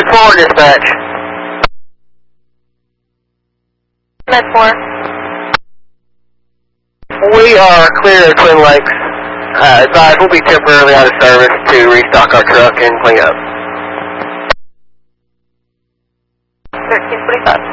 10-4 dispatch. Med 4. We are clear of Twin Lakes. Advise we'll be temporarily out of service to restock our truck and clean up. 1345.